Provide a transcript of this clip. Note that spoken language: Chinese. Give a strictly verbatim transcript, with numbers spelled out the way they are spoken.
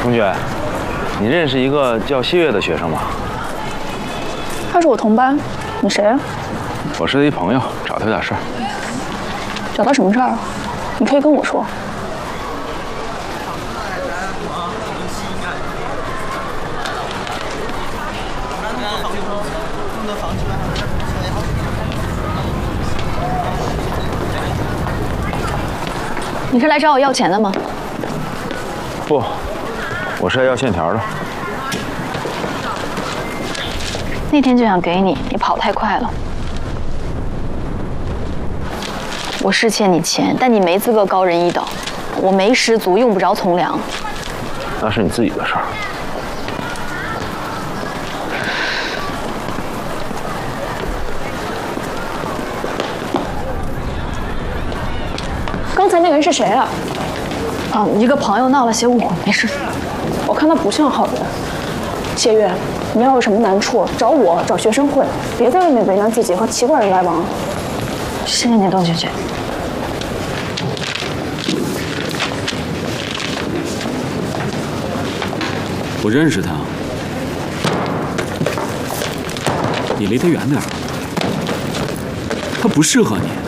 同学，你认识一个叫谢月的学生吗？ 他是我同班，你谁啊？ 我是他一朋友，找他有点事儿。 找他什么事儿？你可以跟我说。你是来找我要钱的吗？ 不，我是来要线条的。 那天就想给你，你跑太快了。我是欠你钱，但你没资格高人一等。我没师祖，用不着从良。 那是你自己的事儿。 刚才那个人是谁啊？啊，一个朋友闹了些误会，没事。我看他不像好人。谢月，你要有什么难处，找我，找学生会，别在外面为难自己和奇怪人来往。谢谢你，董姐姐。 我认识他，你离他远点儿，他不适合你。